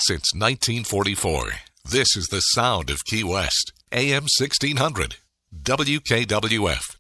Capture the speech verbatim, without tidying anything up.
since nineteen forty-four. This is the sound of Key West. A M sixteen hundred. W K W F.